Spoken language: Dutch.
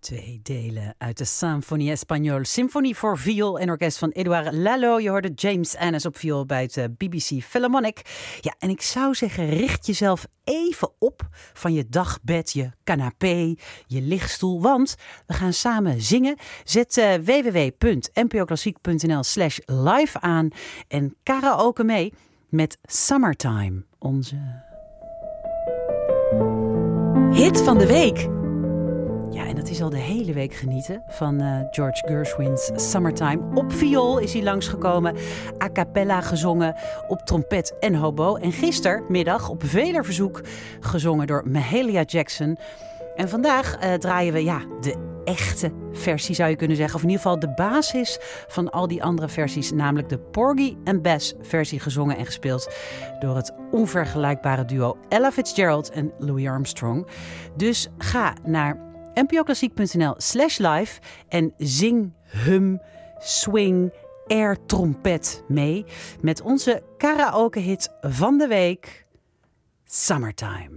Twee delen uit de Symphonie Espagnole. Symfonie voor viool en orkest van Édouard Lalo. Je hoorde James Annis op viool bij het BBC Philharmonic. Ja, en ik zou zeggen, richt jezelf even op van je dagbed, je canapé, je lichtstoel. Want we gaan samen zingen. Zet www.npoklassiek.nl/live aan en karaoke mee met Summertime, onze hit van de week. Ja, en dat is al de hele week genieten van George Gershwin's Summertime. Op viool is hij langsgekomen, a cappella gezongen, op trompet en hobo. En gistermiddag op veler verzoek gezongen door Mahalia Jackson. En vandaag draaien we de echte versie, zou je kunnen zeggen. Of in ieder geval de basis van al die andere versies. Namelijk de Porgy and Bess versie, gezongen en gespeeld door het onvergelijkbare duo Ella Fitzgerald en Louis Armstrong. Dus ga naar npoklassiek.nl/live en zing, hum, swing, air, trompet mee met onze karaoke hit van de week, Summertime.